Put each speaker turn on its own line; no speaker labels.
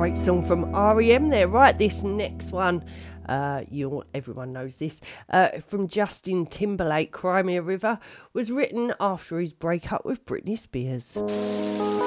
great song from REM there. Right, this next one, everyone knows this, from Justin Timberlake, Cry Me a River, was written after his breakup with Britney Spears.